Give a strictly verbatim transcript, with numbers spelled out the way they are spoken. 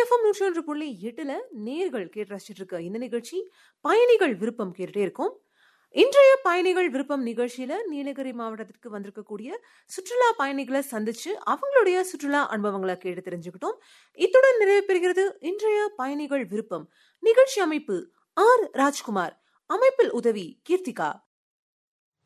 FM நூற்றி ஒன்று புள்ளி எட்டுல நேர்கள் கேட்டு ரசிச்சிட்டு இருக்க இந்த நிகழ்ச்சி பயணிகள் விருப்பம் கேட்டுட்டே இருக்கும். இன்றைய பயணிகள் விருப்பம் நிகழ்ச்சியில நீலகிரி மாவட்டத்திற்கு வந்திருக்கக்கூடிய சுற்றுலா பயணிகளை சந்திச்சு அவங்களுடைய சுற்றுலா அனுபவங்களை கேட்டு தெரிஞ்சுக்கிட்டோம். இத்துடன் நிறைவு பெறுகிறது இன்றைய பயணிகள் விருப்பம் நிகழ்ச்சி. அமைப்பு ஆர் ராஜ்குமார், அமைப்பில் உதவி கீர்த்திகா.